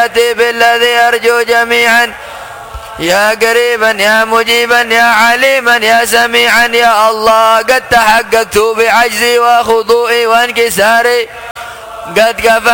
بالذي أرجو جميعا يا قريبا يا مجيبا يا عليما يا سميعا يا الله. قد تحققت بعجزي وخضوعي وانكساري قد كفى